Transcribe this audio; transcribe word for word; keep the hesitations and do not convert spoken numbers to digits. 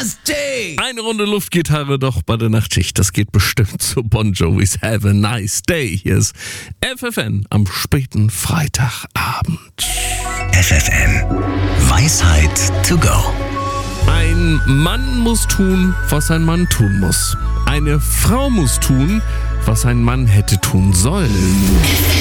Day. Eine Runde Luftgitarre doch bei der Nachtschicht. Das geht bestimmt zu Bon Jovi's Have a Nice Day. Hier ist F F N am späten Freitagabend. F F N. Weisheit to go. Ein Mann muss tun, was ein Mann tun muss. Eine Frau muss tun, was ein Mann hätte tun sollen.